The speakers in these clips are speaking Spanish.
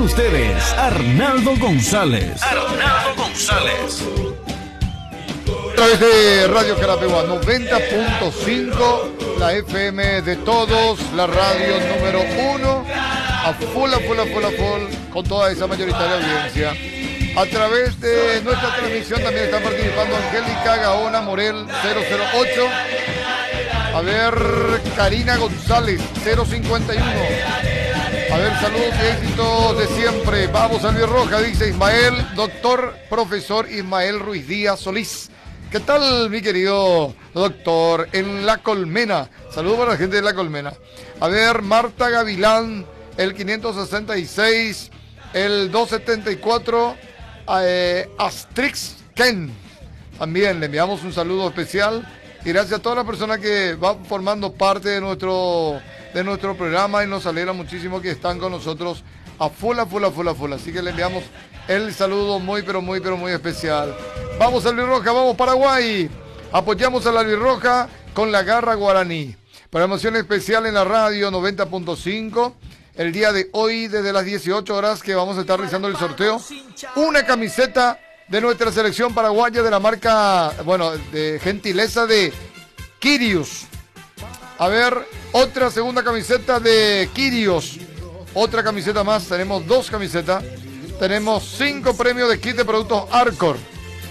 ustedes, Arnaldo González. Arnaldo González. A través de Radio Carapeguá 90.5, la FM de todos, la radio número 1, a full, con toda esa mayoritaria audiencia. A través de nuestra transmisión también están participando Angélica Gaona Morel 008. A ver, Karina González 051. A ver, saludos y éxitos de siempre. Vamos a Luis Roja, dice Ismael, doctor, profesor Ismael Ruiz Díaz Solís. ¿Qué tal, mi querido doctor? En La Colmena. Saludos para la gente de La Colmena. A ver, Marta Gavilán, el 566, el 274, Astrix Ken. También le enviamos un saludo especial. Y gracias a todas las personas que van formando parte de nuestro programa y nos alegra muchísimo que están con nosotros a full. Así que le enviamos el saludo muy especial. Vamos a Luis Roja, vamos Paraguay. Apoyamos a la Luis Roja con la garra guaraní. Programación especial en la radio 90.5. El día de hoy, desde las 18 horas, que vamos a estar realizando el sorteo. Una camiseta de nuestra selección paraguaya de la marca, de gentileza de Quirius. A ver, otra segunda camiseta de Quirius. Otra camiseta más, tenemos 2 camisetas. Tenemos 5 premios de kit de productos Arcor.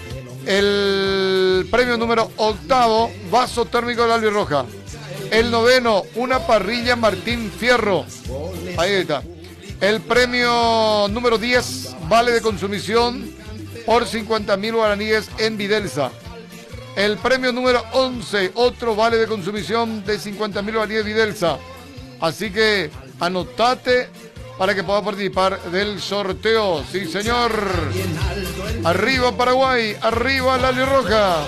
El premio número 8, vaso térmico de la Luis Roja. El 9, una parrilla Martín Fierro. Ahí está. El premio número 10, vale de consumición por 50.000 guaraníes en Videlsa. El premio número 11, otro vale de consumición de 50.000 guaraníes en Videlsa. Así que anotate para que pueda participar del sorteo. Sí, señor. Arriba Paraguay, arriba la Luis Roja.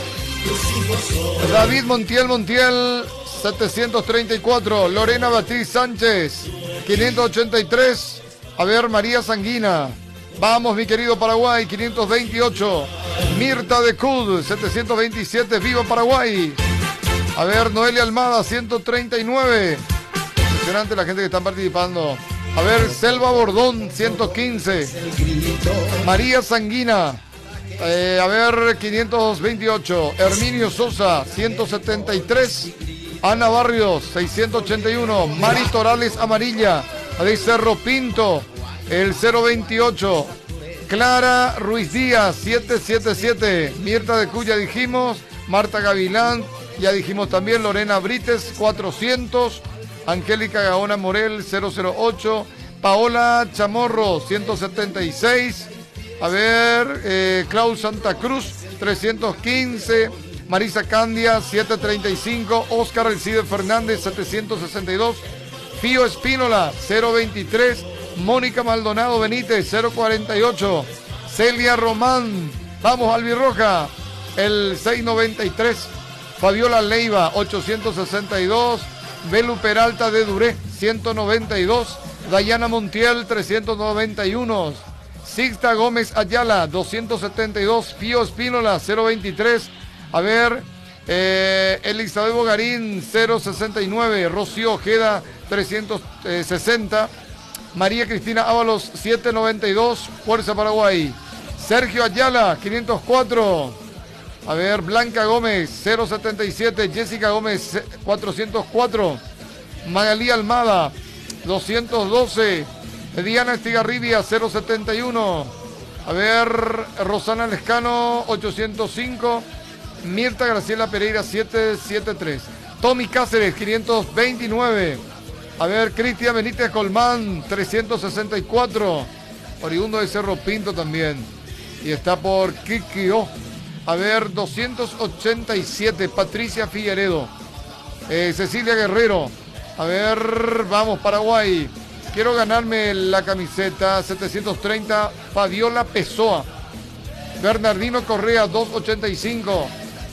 David Montiel, 734. Lorena Beatriz Sánchez, 583. A ver, María Sanguina. Vamos, mi querido Paraguay, 528. Mirta de Cud, 727. Viva Paraguay. A ver, Noelia Almada, 139. Impresionante la gente que está participando. A ver, Selva Bordón, 115. María Sanguina, a ver, 528. Herminio Sosa, 173. Ana Barrios, 681. Mari Torales Amarilla, de Cerro Pinto, el 028. Clara Ruiz Díaz, 777. Mirta de Cuya dijimos. Marta Gavilán, ya dijimos también. Lorena Brites, 400. Angélica Gaona Morel, 008. Paola Chamorro, 176. A ver, Klaus Santa Cruz, 315. Marisa Candia, 735. Oscar Alcide Fernández, 762. Fío Espínola, 023. Mónica Maldonado Benítez, 048. Celia Román, vamos Albirroja, el 693. Fabiola Leiva, 862. Belu Peralta de Duré, 192. Dayana Montiel, 391. Sixta Gómez Ayala, 272. Pío Espínola, 023. A ver, Elizabeth Bogarín, 069. Rocío Ojeda, 360. María Cristina Ábalos, 792. Fuerza Paraguay. Sergio Ayala, 504. A ver, Blanca Gómez, 077. Jessica Gómez, 404. Magalí Almada, 212. Diana Estigarribia, 071. A ver, Rosana Lescano, 805. Mirta Graciela Pereira, 773. Tommy Cáceres, 529. A ver, Cristian Benítez Colmán, 364. Oriundo de Cerro Pinto también. Y está por Quiquio. A ver, 287. Patricia Figueredo. Cecilia Guerrero. A ver, vamos, Paraguay. Quiero ganarme la camiseta. 730. Fabiola Pessoa. Bernardino Correa, 285.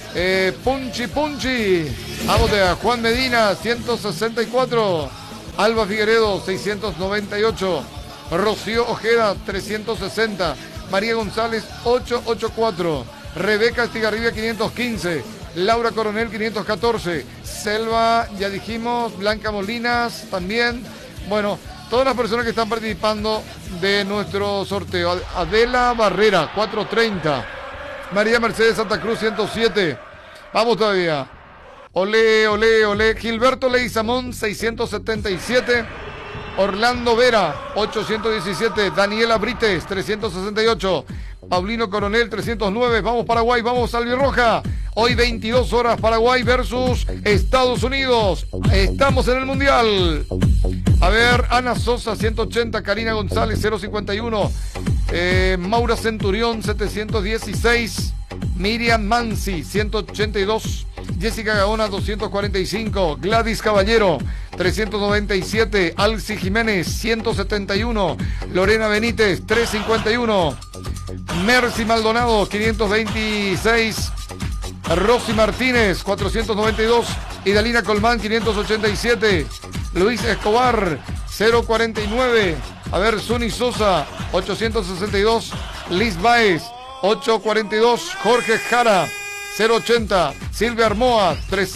Punchi. Vamos de Juan Medina, 164. Alba Figueredo, 698. Rocío Ojeda, 360. María González, 884. Rebeca Estigarribia, 515. Laura Coronel, 514. Selva, ya dijimos. Blanca Molinas, también. Bueno, todas las personas que están participando de nuestro sorteo. Adela Barrera, 430. María Mercedes Santa Cruz, 107. Vamos todavía. Olé, olé, olé. Gilberto Leizamón, 677. Orlando Vera, 817. Daniela Brites, 368. Paulino Coronel, 309. Vamos Paraguay, vamos Albirroja. Hoy 22 horas, Paraguay versus Estados Unidos. Estamos en el Mundial. A ver, Ana Sosa, 180. Karina González, 051. Maura Centurión, 716. Miriam Mansi, 182. Jessica Gaona, 245. Gladys Caballero, 397. Alci Jiménez, 171. Lorena Benítez, 351. Mercy Maldonado, 526. Rosy Martínez, 492. Idalina Colmán, 587. Luis Escobar, 049. A ver, Zuni Sosa, 862. Liz Baez, 842. Jorge Jara, 080. Silvia Armoa,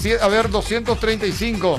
235.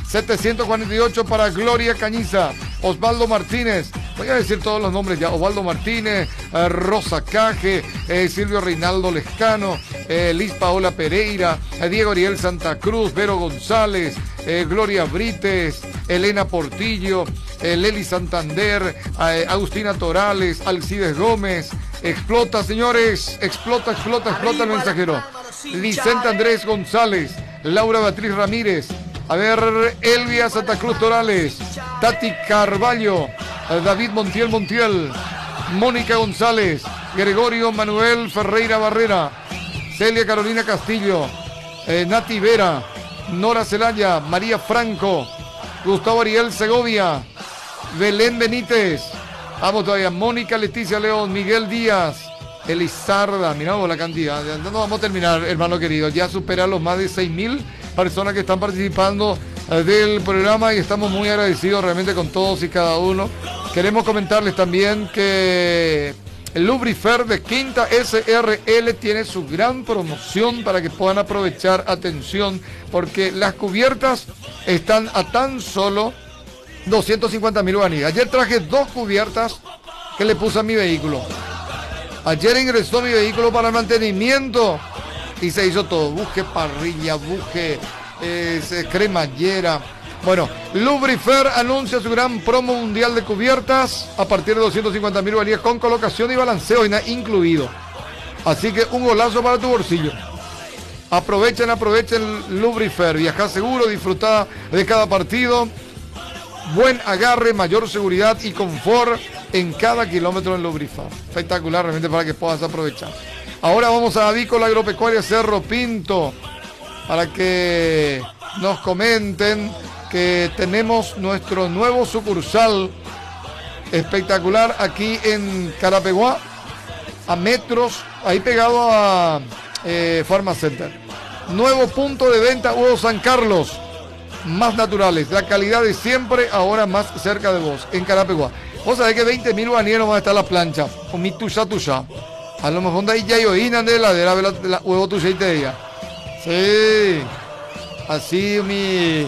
748 para Gloria Cañiza. Osvaldo Martínez, voy a decir todos los nombres ya. Osvaldo Martínez, Rosa Caje, Silvio Reinaldo Lescano, Liz Paola Pereira, Diego Ariel Santa Cruz, Vero González, Gloria Brites, Elena Portillo, Leli Santander, Agustina Torales, Alcides Gómez. Explota, señores, explota el mensajero. Vicente Andrés González, Laura Beatriz Ramírez. A ver, Elvia Santa Cruz Torales, Tati Carballo, David Montiel, Mónica González, Gregorio Manuel Ferreira Barrera, Celia Carolina Castillo, Nati Vera, Nora Celaya, María Franco, Gustavo Ariel Segovia, Belén Benítez, vamos todavía, Mónica Leticia León, Miguel Díaz, Elizarda, miramos la cantidad, no vamos a terminar, hermano querido, ya supera los más de 6.000 personas que están participando del programa y estamos muy agradecidos realmente con todos y cada uno. Queremos comentarles también que el Lubrifer de Quinta SRL tiene su gran promoción para que puedan aprovechar. Atención, porque las cubiertas están a tan solo 250.000 guaraníes. Ayer traje 2 cubiertas que le puse a mi vehículo. Ayer ingresó mi vehículo para mantenimiento y se hizo todo. Busque parrilla, busque cremallera. Bueno, Lubrifer anuncia su gran promo mundial de cubiertas a partir de 250.000 guaraníes con colocación y balanceo incluido. Así que un golazo para tu bolsillo. Aprovechen Lubrifer. Viaja seguro, disfruta de cada partido. Buen agarre, mayor seguridad y confort en cada kilómetro en Lubrifer. Espectacular realmente para que puedas aprovechar. Ahora vamos a Avícola Agropecuaria Cerro Pinto para que nos comenten que tenemos nuestro nuevo sucursal espectacular aquí en Carapeguá, a metros, ahí pegado a Pharmacenter. Nuevo punto de venta Hugo San Carlos, más naturales, la calidad de siempre, ahora más cerca de vos, en Carapeguá. Vos sabés que 20.000 guaraníes van a estar la plancha, con mi tuya. A lo mejor de ahí ya yo de heladera, la huevo tuya y te diga. Sí, así mi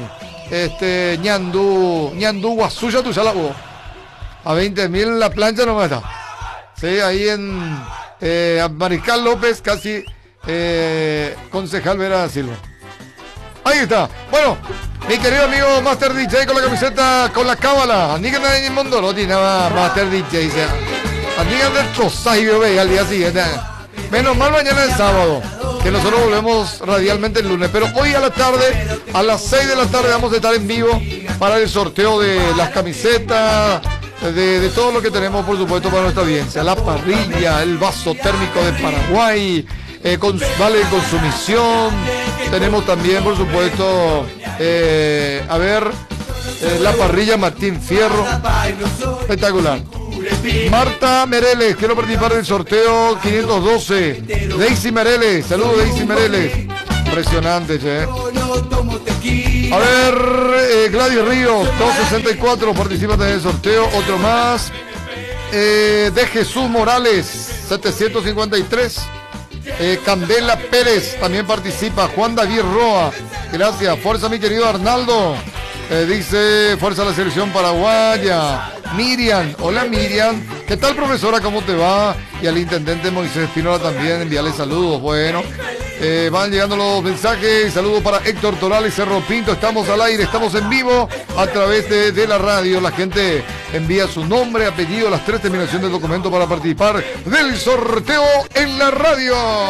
ñandú guasuya tuya la huevo. A 20.000 en la plancha no me está. Sí, ahí en Mariscal López, casi concejal Vera Silva. Ahí está. Bueno, mi querido amigo Master DJ con la camiseta, con la cábala. Andígan en el mundo, no tiene nada Master DJ. Andígan del Trozay, al día siguiente. Menos mal mañana es sábado, que nosotros volvemos radialmente el lunes. Pero hoy a la tarde, a las 6 de la tarde, vamos a estar en vivo para el sorteo de las camisetas, de todo lo que tenemos, por supuesto, para nuestra audiencia. La parrilla, el vaso térmico de Paraguay, vale de consumición. Tenemos también, por supuesto, la parrilla Martín Fierro. Espectacular. Marta Mereles, quiero participar del sorteo 512. Daisy Mereles, saludos Daisy Mereles. Impresionante, che. A ver, Gladys Ríos, 264, participa en el sorteo. Otro más. De Jesús Morales, 753. Candela Pérez también participa. Juan David Roa, gracias. Fuerza, mi querido Arnaldo. Dice, fuerza a la selección paraguaya. Miriam, hola Miriam. ¿Qué tal, profesora? ¿Cómo te va? Y al intendente Moisés Espinola también, envíale saludos. Bueno, van llegando los mensajes. Saludos para Héctor Torales, Cerro Pinto. Estamos al aire, estamos en vivo a través de la radio. La gente envía su nombre, apellido, las 3 terminaciones del documento para participar del sorteo en la radio.